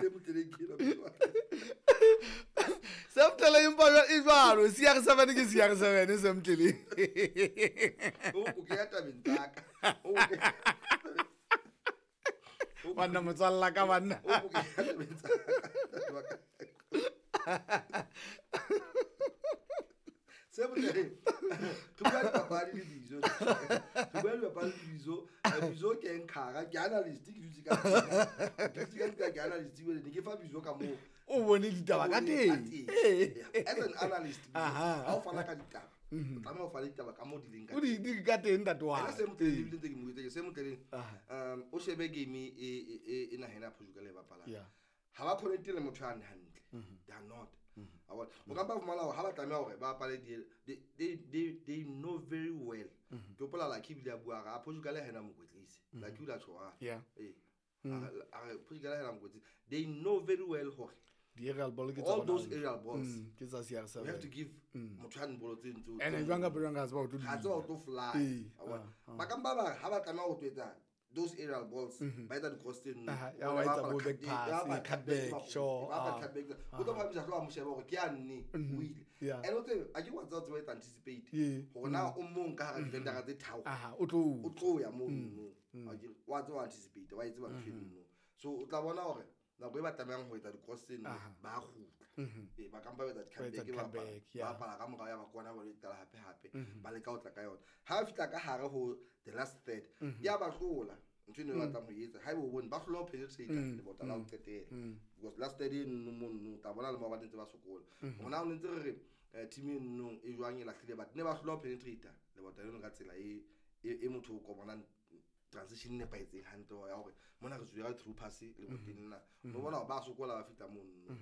Semtele impa ibalo siyakusebene ke siyakusebene semtele. O ke ya tabeng tsaka. Wanna motsalla ka banna. O ke ya tabeng tsaka. Se botleng re bua dipapadi le dijo re bua dipapadi le dijo ke nkgaga ke analyst ke dutse ka ke analyst ne ke fa bijo ka moo O bone ditaba ka teng. as an analyst ha o fana ka ditaba o tlameha o fana ditaba ka moo di leng ka O di ka teng tatwa. se motleng le bileng ke mo itse se motleng o shebe game e nahena Portugal e bapala ha ba connect le motho a hantle they are not o ka ba fumana ha ba tlameha hore ba pale they know very well ke opola la kibile ya bua ga Portugal ha ena mokwetlisi la kula tshwa Portugal ha ena mokwetlisi they know very well hore the aerial ball all those aerial balls ke sa siya you have to give motho a bolo tse ntse and jwanga ga se ba to ha tsa to fly ba ka ba ha ba tlameha go twetsa those aerial balls by the costing ya wa itsa go back pass cut back sure cut back go to phamisa tlo a mosheba go ke ya nne wheel and what a ke wa tsa tse wa anticipate go na o mong ka ga defender tse thao o tlo ya mo a ke wa tsa anticipate wa itse ba tshweno so o tla bona gore na go ba tameang go etsa di costing ba gutla ba ka ba etsa di cut back ba pala ka moga ya ba kona ba le tala hape ba le ka o tla ka yona ha fitla ka hare ho the last third ya ba tlola ntwene wa tla mo yetsa ha bo bone ba hlola penetrate le botala o qetela because last third no ta bona le mo ba ntse ba sokola bona o ntse re team no e jwang e lahlile ba ne ba hlola penetrate le botala no ka tsela e motho go bona transition ne paitseng hantle ya hore mona re tswela through pass le botenna no bona ba sokola ba fita mo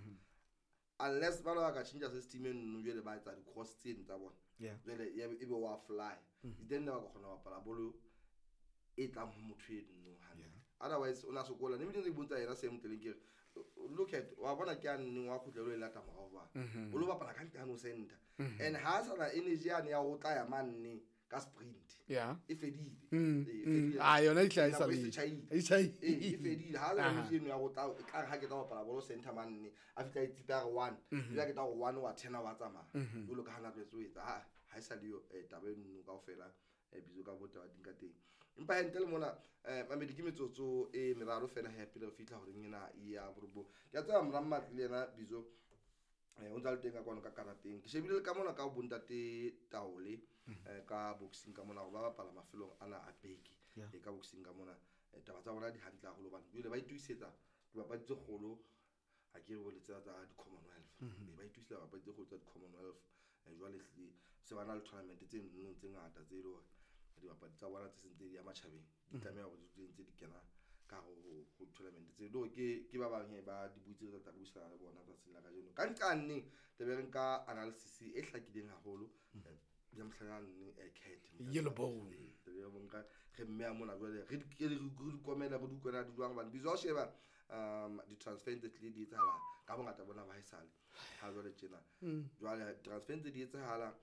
unless ba la ka change system no jwele ba etsa di cross tsene tsa bona jwele e be wa fly then ba go khona ba pala bolo e tla mo motho no hantle otherwise ona sokola ne bidintse bontsha yena se mteleng ke look at wa bona ke anne wa khutlelo e lata morago ba o lo bapala ka ntano center and ha sa na energy ya go tla ya manne ka sprint e fedile yona itlhaisa le e fedile ha la mjeno ya go tla ka ha ke tla bapala bolo center manne a fitla itipa 1 ya ke tla go 1 wa 10 wa tsamaya o lo ka hana tlo etsa ha isa dio tabe nno ka ofela bizo ka bota wa dinka teng empa hentle mona mamedi ke metsotso e meraro fela happy le fitla hore ngena ya borbo ke tsa mramma le yena bizo o ntse le teng ka kwana ka karateng ke shebile ka mona ka bontate taole ka boxing ka mona go ba bapala mafelong ana a beki ka boxing ka mona taba tsa bona di handla go lo bana jole ba ituisetsa ba ba tse golo a ke re boletsa tsa di Commonwealth ba ituisela ba tse go tsa di Commonwealth jwale se bana le tournament tse nno tse ngata tse lo di bapadi tsa bona tse sentse ya matjhabeng di tlameha go di ntse di kena ka go tournament tse do ke ba bang ba di butse tsa busa le bona tsa sela ka jeno ka nkanne tebe re nka analysis e hlakileng haholo ya mhlangane cat yellow ball tebe bo nka re mmea mona jwale re komela go dukwana di jwang bana bizo sheba di transfer tse di tsala ka bongata bona ba haisale ha jwale tjena jwale transfer tse di tsala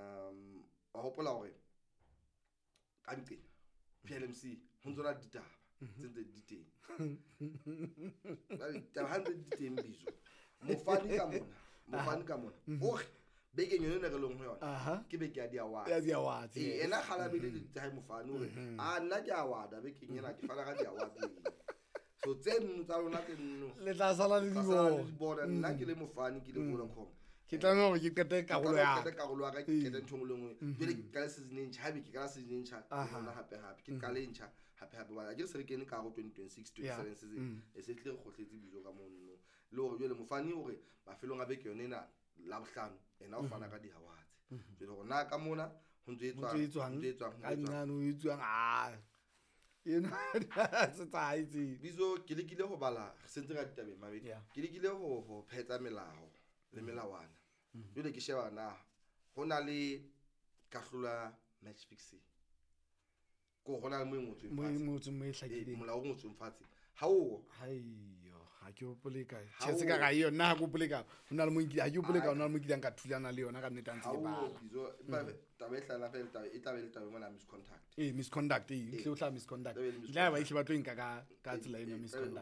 a hopola hore ka nqe PLMC ho ntsona ditaba tse di teng ba taba hantse di teng bizo mofani ka mona o beke nyone ne re leng ho yona ke beke ya diaward ena khala be le tsa mofani hore nna ke award beke nyena ke fana ka diaward so tsenno tsa lona tsenno le tla sala le di bona nna ke le mofani ke le Vodacom ke tla no ke kete karolo ya ka ke teng thongolengwe jele ka season e ntšha be ke ka season e ntšha bona hape ke ka le ntšha hape ba ke se re kene ka go 2026 27 season e se tle go tletse bijo ka monno le hore jele mofani hore ba felong a beke yone na la bohlano ena o fana ka di awards jele go na ka mona ho ntse etswang ka nngano o etswang se tsaitse bizo ke lekile go bala se ntse ga ditabeng mabedi ke lekile go phetsa melao le melawana jole ke sheba na hona le kahlola match fixing ko gona mo motho mo hlakile molao go tsong fatshe ha o ha ke opole kae tshetse ka ga yona go poleka hona le mo ha ke opole ka hona le mo kileng ka thulana le yona ka nnetantse le ba bizo ba tabetla la fel taba mona misconduct misconduct e tle o tla misconduct la ba ile ba tlo inka ka tsela ena misconduct